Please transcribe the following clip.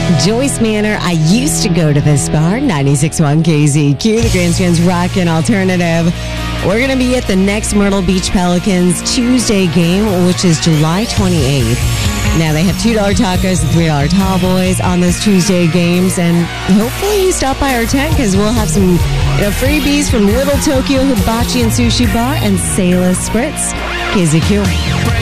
Joyce Manor. I used to go to this bar, 96.1 KZQ, the Grandstand's Rockin' Alternative. We're going to be at the next Myrtle Beach Pelicans Tuesday game, which is July 28th. Now, they have $2 tacos and $3 tall boys on those Tuesday games, and hopefully you stop by our tent because we'll have some freebies from Little Tokyo Hibachi and Sushi Bar and Sailor Spritz. KZQ.